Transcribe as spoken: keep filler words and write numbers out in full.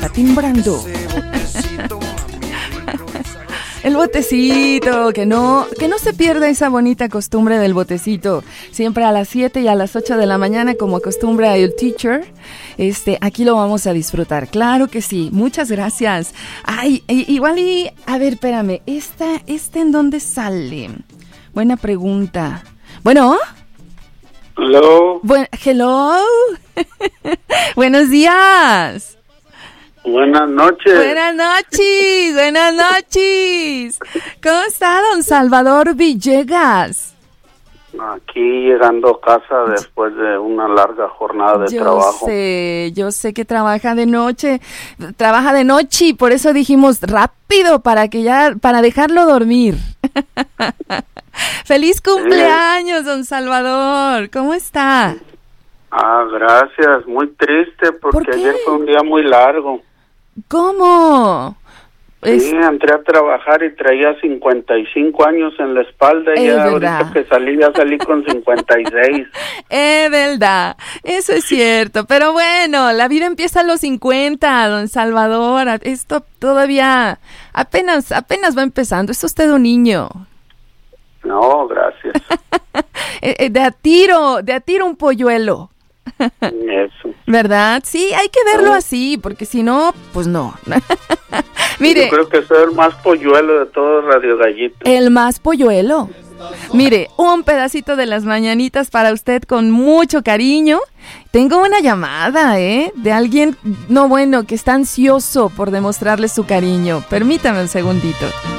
timbrando. El botecito, que no, que no se pierda esa bonita costumbre del botecito. Siempre a las siete y a las ocho de la mañana, como acostumbra el teacher. Este, aquí lo vamos a disfrutar. Claro que sí. Muchas gracias. Ay, igual y, a ver, espérame. Esta, esta ¿en dónde sale? Buena pregunta. Bueno. Hello. Bu- hello. Buenos días. Buenas noches. Buenas noches, buenas noches. ¿Cómo está, don Salvador Villegas? Aquí llegando a casa después de una larga jornada de yo trabajo. Yo sé, yo sé que trabaja de noche, trabaja de noche y por eso dijimos rápido para que ya, para dejarlo dormir. ¡Feliz cumpleaños, don Salvador! ¿Cómo está? Ah, gracias. Muy triste porque ¿Por qué? ayer fue un día muy largo. ¿Cómo? Sí, Es- entré a trabajar y traía cincuenta y cinco años en la espalda y Es ya verdad. ahorita que salí ya salí con cincuenta y seis. Es verdad, eso es cierto, pero bueno, la vida empieza a los cincuenta, don Salvador, esto todavía apenas, apenas va empezando, es usted un niño. No, gracias. Eh, eh, de a tiro, de a tiro un polluelo, Eso. ¿verdad? Sí, hay que verlo así, porque si no, pues no. Mire, Yo creo que soy el más polluelo de todos Radio Gallito. el más polluelo. Mire, un pedacito de las mañanitas para usted con mucho cariño. Tengo una llamada, ¿eh? De alguien, no bueno, que está ansioso por demostrarle su cariño. Permítame un segundito.